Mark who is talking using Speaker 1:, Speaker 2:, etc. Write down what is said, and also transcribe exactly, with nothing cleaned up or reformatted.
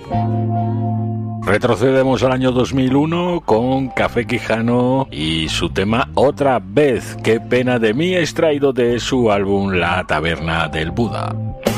Speaker 1: Retrocedemos al año dos mil uno con Café Quijano y su tema Otra vez, qué pena de mí, extraído de su álbum La Taberna del Buda.